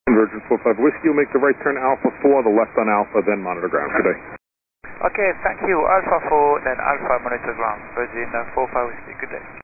Virgin 45 Whiskey, you'll make the right turn Alpha 4, the left on Alpha, then monitor ground. Good day. Okay, thank you. Alpha 4, then Alpha monitor ground. Virgin 45 Whiskey, good day.